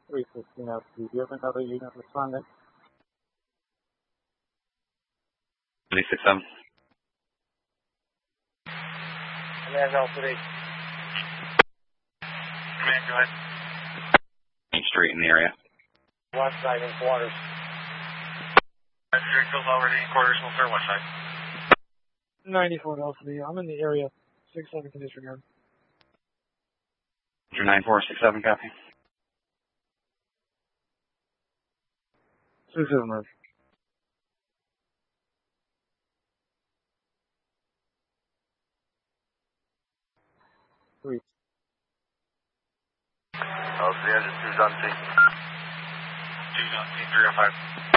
316 LC. Do you have another unit responding? 367. Command L3. Command, go ahead. Main Street in the area. West side in quarters. Drake already in quarters, we'll clear west side. 94 LC. I'm in the area. 67 condition yard. 9467, copy. 67 Merge. Three. Oh, 300, 2's on scene. 2's on scene, 305.